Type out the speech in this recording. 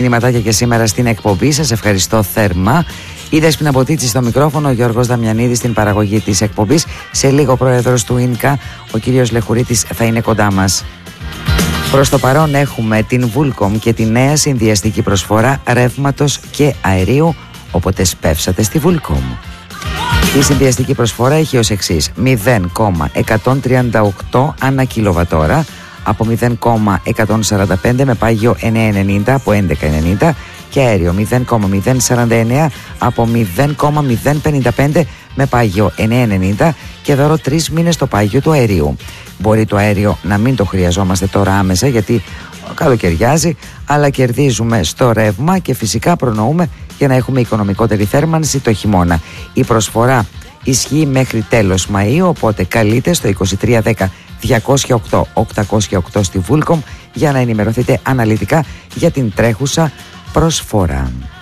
Μηνυματάκια και σήμερα στην εκπομπή. Σας ευχαριστώ θερμά. Η Δέσποινα Μποτίτση στο μικρόφωνο, ο Γιώργος Δαμιανίδης στην παραγωγή της εκπομπής. Σε λίγο πρόεδρος του ΙΝΚΑ, ο κύριος Λεχουρίτης, θα είναι κοντά μας. Προς το παρόν έχουμε την Vulcom και τη νέα συνδυαστική προσφορά ρεύματος και αερίου, οπότε σπεύσατε στη Vulcom. Η συνδυαστική προσφορά έχει ως εξής: 0,138 ανά κιλοβατόρα από 0,145 με πάγιο 9,90 από 11,90 και αέριο 0,049 από 0,055 με πάγιο 9,90 και δώρο 3 μήνες το πάγιο του αερίου. Μπορεί το αέριο να μην το χρειαζόμαστε τώρα άμεσα γιατί καλοκαιριάζει, αλλά κερδίζουμε στο ρεύμα και φυσικά προνοούμε για να έχουμε οικονομικότερη θέρμανση το χειμώνα. Η προσφορά ισχύει μέχρι τέλος Μαΐου, οπότε καλείτε στο 2310 208 808 στη Vulcom για να ενημερωθείτε αναλυτικά για την τρέχουσα προσφορά.